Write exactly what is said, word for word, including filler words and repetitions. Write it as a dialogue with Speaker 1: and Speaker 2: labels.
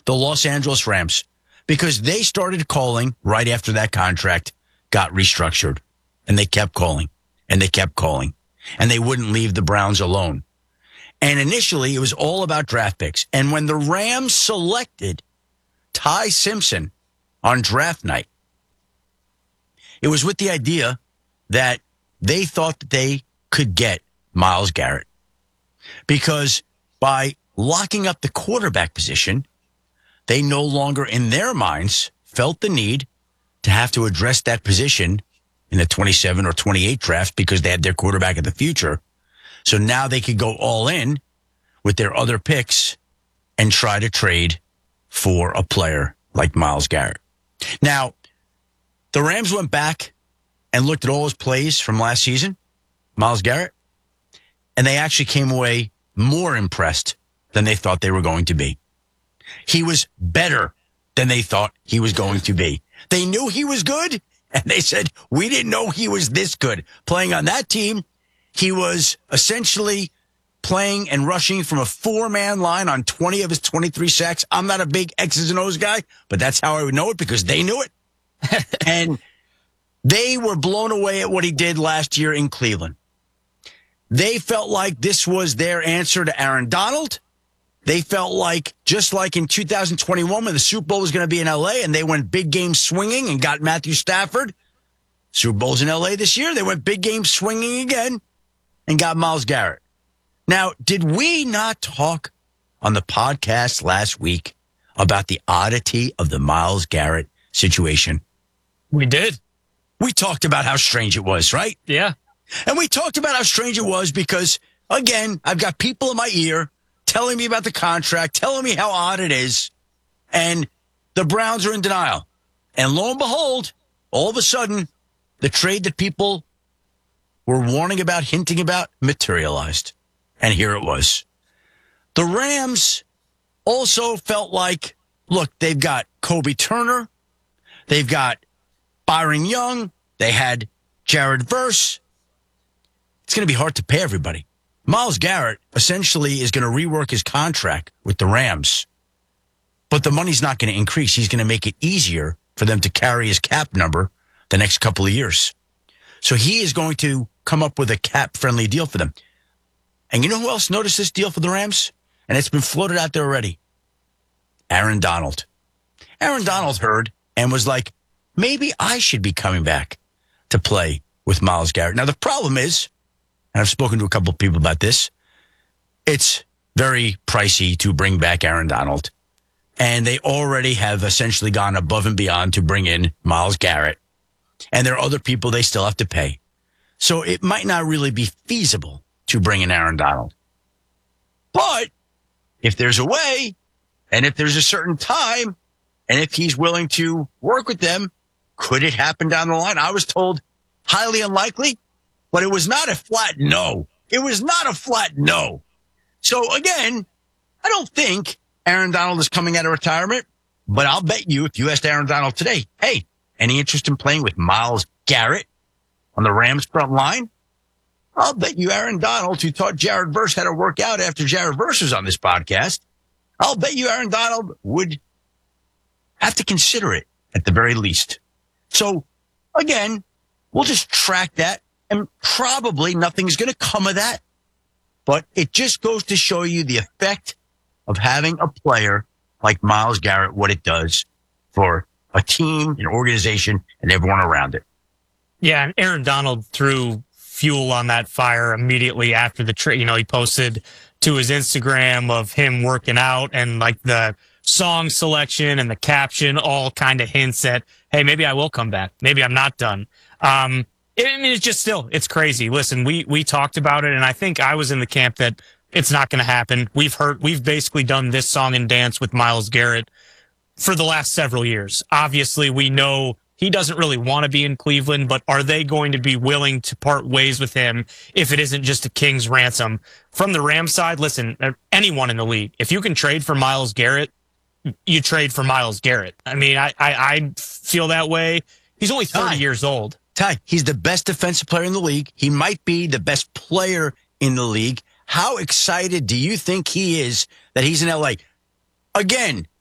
Speaker 1: the Los Angeles Rams, because they started calling right after that contract got restructured. And they kept calling, and they kept calling, and they wouldn't leave the Browns alone. And initially, it was all about draft picks. And when the Rams selected Ty Simpson on draft night, it was with the idea that they thought that they could get Myles Garrett. Because by locking up the quarterback position, they no longer, in their minds, felt the need to have to address that position in the twenty-seven or twenty-eight draft because they had their quarterback of the future. So now they could go all in with their other picks and try to trade for a player like Myles Garrett. Now, the Rams went back and looked at all his plays from last season, Myles Garrett, and they actually came away more impressed than they thought they were going to be. He was better than they thought he was going to be. They knew he was good, and they said, we didn't know he was this good. Playing on that team, he was essentially playing and rushing from a four-man line on twenty of his twenty-three sacks. I'm not a big X's and O's guy, but that's how I would know it because they knew it. And they were blown away at what he did last year in Cleveland. They felt like this was their answer to Aaron Donald. They felt like, just like in two thousand twenty-one when the Super Bowl was going to be in L A and they went big game swinging and got Matthew Stafford. Super Bowl's in L A this year. They went big game swinging again and got Myles Garrett. Now, did we not talk on the podcast last week about the oddity of the Myles Garrett situation?
Speaker 2: We did.
Speaker 1: We talked about how strange it was, right?
Speaker 2: Yeah.
Speaker 1: And we talked about how strange it was because, again, I've got people in my ear telling me about the contract, telling me how odd it is, and the Browns are in denial. And lo and behold, all of a sudden, the trade that people were warning about, hinting about, materialized. And here it was. The Rams also felt like, look, they've got Kobe Turner, they've got Byron Young, they had Jared Verse. It's going to be hard to pay everybody. Myles Garrett essentially is going to rework his contract with the Rams, but the money's not going to increase. He's going to make it easier for them to carry his cap number the next couple of years. So he is going to come up with a cap-friendly deal for them. And you know who else noticed this deal for the Rams? And it's been floated out there already. Aaron Donald. Aaron Donald heard and was like, maybe I should be coming back to play with Myles Garrett. Now, the problem is, and I've spoken to a couple of people about this, it's very pricey to bring back Aaron Donald. And they already have essentially gone above and beyond to bring in Myles Garrett. And there are other people they still have to pay. So it might not really be feasible to bring in Aaron Donald. But if there's a way, and if there's a certain time, and if he's willing to work with them, could it happen down the line? I was told highly unlikely, but it was not a flat no. It was not a flat no. So again, I don't think Aaron Donald is coming out of retirement, but I'll bet you if you asked Aaron Donald today, hey, any interest in playing with Myles Garrett on the Rams front line? I'll bet you Aaron Donald, who taught Jared Verse how to work out after Jared Verse was on this podcast, I'll bet you Aaron Donald would have to consider it at the very least. So, again, we'll just track that, and probably nothing's going to come of that. But it just goes to show you the effect of having a player like Myles Garrett, what it does for a team, an organization, and everyone around it.
Speaker 2: Yeah, and Aaron Donald threw fuel on that fire immediately after the trade. You know, he posted to his Instagram of him working out, and like the song selection and the caption all kind of hints at, hey, maybe I will come back. Maybe I'm not done. Um, I mean, it's just still, it's crazy. Listen, we, we talked about it, and I think I was in the camp that it's not going to happen. We've heard, we've basically done this song and dance with Myles Garrett for the last several years. Obviously, we know he doesn't really want to be in Cleveland, but are they going to be willing to part ways with him if it isn't just a king's ransom? From the Rams side, listen, anyone in the league, if you can trade for Myles Garrett, you trade for Myles Garrett. I mean, I, I, I feel that way. He's only thirty Ty, years old.
Speaker 1: Ty, he's the best defensive player in the league. He might be the best player in the league. How excited do you think he is that he's in L A? Again,